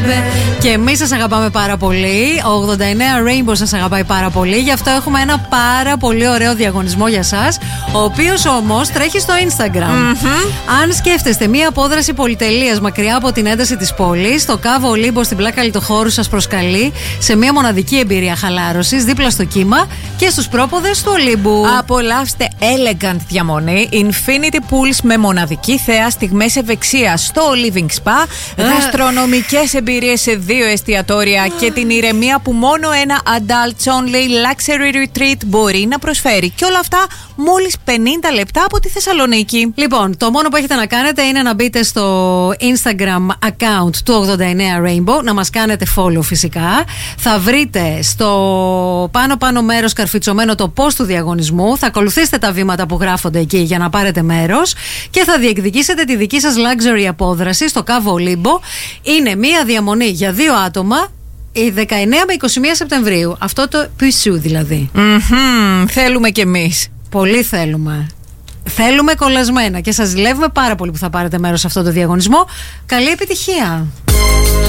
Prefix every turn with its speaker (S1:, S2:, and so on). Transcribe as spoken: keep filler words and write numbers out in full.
S1: Και εμείς σας αγαπάμε πάρα πολύ. Ο ογδόντα εννέα Rainbow σας αγαπάει πάρα πολύ. Γι' αυτό έχουμε ένα πάρα πολύ ωραίο διαγωνισμό για σας, ο οποίος όμως τρέχει στο Instagram. Mm-hmm. Αν σκέφτεστε μία απόδραση πολυτελείας μακριά από την ένταση της πόλης, το Κάβο Ολύμπο στην Πλάκα Λιτοχώρου σας προσκαλεί σε μία μοναδική εμπειρία χαλάρωσης δίπλα στο κύμα και στους πρόποδες του Ολύμπου.
S2: Απολαύστε elegant διαμονή, infinity pools με μοναδική θέα, στιγμές ευεξίας στο Living Spa, ε. γαστρονομικές εμπειρίες σε δύο εστιατόρια ε. και την ηρεμία που μόνο ένα Adults Only Luxury Retreat μπορεί να προσφέρει. Και όλα αυτά μόλις πενήντα λεπτά από τη Θεσσαλονίκη.
S1: Λοιπόν, το μόνο που έχετε να κάνετε είναι να μπείτε στο Instagram account του ογδόντα εννέα Rainbow, να μας κάνετε follow φυσικά. Θα βρείτε στο πάνω πάνω μέρος καρφιτσωμένο το post του διαγωνισμού. Θα ακολουθήσετε τα βήματα που γράφονται εκεί για να πάρετε μέρος και θα διεκδικήσετε τη δική σας luxury απόδραση στο Κάβο Ολύμπο. Είναι μία διαμονή για δύο άτομα, η δεκαεννέα με είκοσι μία Σεπτεμβρίου. Αυτό το πισού δηλαδή.
S2: Mm-hmm. Θέλουμε κι εμείς.
S1: Πολύ θέλουμε. Θέλουμε κολλασμένα και σας ζηλεύουμε πάρα πολύ που θα πάρετε μέρος σε αυτό το διαγωνισμό. Καλή επιτυχία!